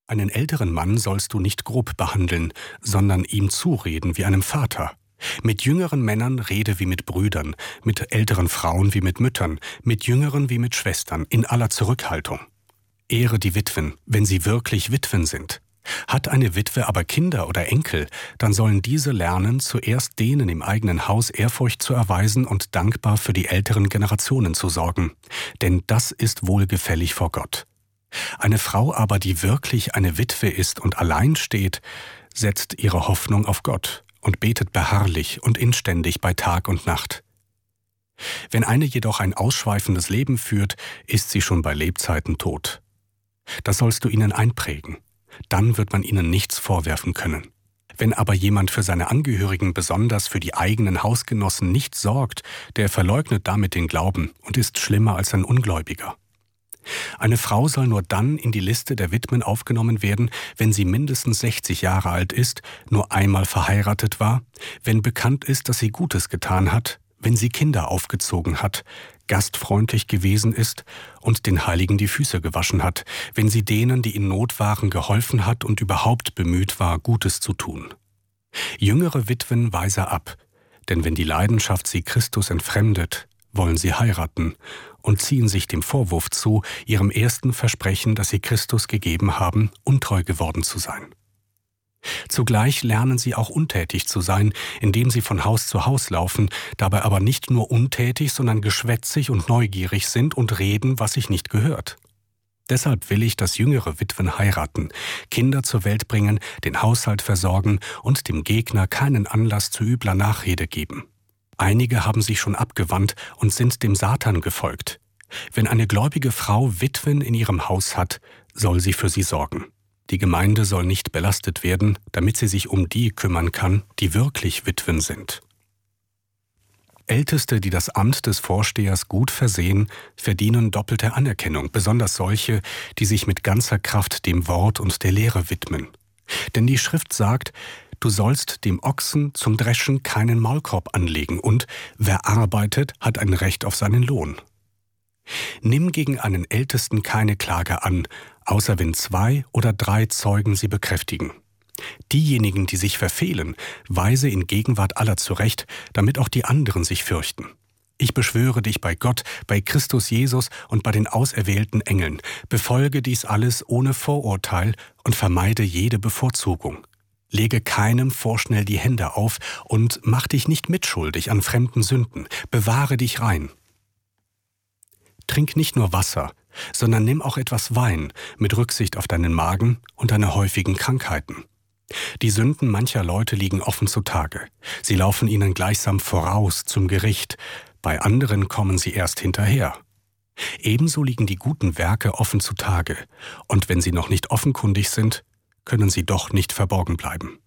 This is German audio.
Einen älteren Mann sollst du nicht grob behandeln, sondern ihm zureden wie einem Vater. Mit jüngeren Männern rede wie mit Brüdern, mit älteren Frauen wie mit Müttern, mit jüngeren wie mit Schwestern, in aller Zurückhaltung. Ehre die Witwen, wenn sie wirklich Witwen sind. Hat eine Witwe aber Kinder oder Enkel, dann sollen diese lernen, zuerst denen im eigenen Haus Ehrfurcht zu erweisen und dankbar für die älteren Generationen zu sorgen. Denn das ist wohlgefällig vor Gott. Eine Frau aber, die wirklich eine Witwe ist und allein steht, setzt ihre Hoffnung auf Gott und betet beharrlich und inständig bei Tag und Nacht. Wenn eine jedoch ein ausschweifendes Leben führt, ist sie schon bei Lebzeiten tot. Das sollst du ihnen einprägen. Dann wird man ihnen nichts vorwerfen können. Wenn aber jemand für seine Angehörigen, besonders für die eigenen Hausgenossen, nicht sorgt, der verleugnet damit den Glauben und ist schlimmer als ein Ungläubiger. Eine Frau soll nur dann in die Liste der Witwen aufgenommen werden, wenn sie mindestens 60 Jahre alt ist, nur einmal verheiratet war, wenn bekannt ist, dass sie Gutes getan hat, wenn sie Kinder aufgezogen hat, gastfreundlich gewesen ist und den Heiligen die Füße gewaschen hat, wenn sie denen, die in Not waren, geholfen hat und überhaupt bemüht war, Gutes zu tun. Jüngere Witwen weise ab, denn wenn die Leidenschaft sie Christus entfremdet, wollen sie heiraten und ziehen sich dem Vorwurf zu, ihrem ersten Versprechen, das sie Christus gegeben haben, untreu geworden zu sein. Zugleich lernen sie auch untätig zu sein, indem sie von Haus zu Haus laufen, dabei aber nicht nur untätig, sondern geschwätzig und neugierig sind und reden, was sich nicht gehört. Deshalb will ich, dass jüngere Witwen heiraten, Kinder zur Welt bringen, den Haushalt versorgen und dem Gegner keinen Anlass zu übler Nachrede geben. Einige haben sich schon abgewandt und sind dem Satan gefolgt. Wenn eine gläubige Frau Witwen in ihrem Haus hat, soll sie für sie sorgen. Die Gemeinde soll nicht belastet werden, damit sie sich um die kümmern kann, die wirklich Witwen sind. Älteste, die das Amt des Vorstehers gut versehen, verdienen doppelte Anerkennung, besonders solche, die sich mit ganzer Kraft dem Wort und der Lehre widmen. Denn die Schrift sagt, du sollst dem Ochsen zum Dreschen keinen Maulkorb anlegen und wer arbeitet, hat ein Recht auf seinen Lohn. Nimm gegen einen Ältesten keine Klage an, außer wenn 2 oder 3 Zeugen sie bekräftigen. Diejenigen, die sich verfehlen, weise in Gegenwart aller zurecht, damit auch die anderen sich fürchten. Ich beschwöre dich bei Gott, bei Christus Jesus und bei den auserwählten Engeln, befolge dies alles ohne Vorurteil und vermeide jede Bevorzugung. Lege keinem vorschnell die Hände auf und mach dich nicht mitschuldig an fremden Sünden, bewahre dich rein. Trink nicht nur Wasser, sondern nimm auch etwas Wein mit Rücksicht auf deinen Magen und deine häufigen Krankheiten. Die Sünden mancher Leute liegen offen zutage. Sie laufen ihnen gleichsam voraus zum Gericht, bei anderen kommen sie erst hinterher. Ebenso liegen die guten Werke offen zutage, und wenn sie noch nicht offenkundig sind, können sie doch nicht verborgen bleiben.